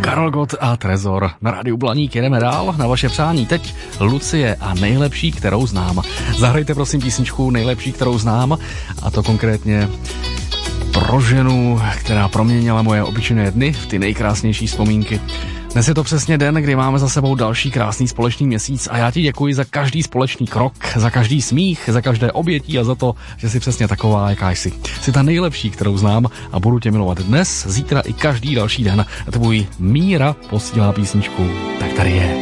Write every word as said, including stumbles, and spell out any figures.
Karel Gott a Trezor. Na rádiu Blaník jedeme dál na vaše přání. Teď Lucie a nejlepší, kterou znám. Zahrajte prosím písničku nejlepší, kterou znám, a to konkrétně pro ženu, která proměnila moje obyčejné dny v ty nejkrásnější vzpomínky. Dnes je to přesně den, kdy máme za sebou další krásný společný měsíc a já ti děkuji za každý společný krok, za každý smích, za každé obětí a za to, že jsi přesně taková, jaká jsi. Jsi ta nejlepší, kterou znám a budu tě milovat dnes, zítra i každý další den. A tvůj Míra posílá písničku, tak tady je.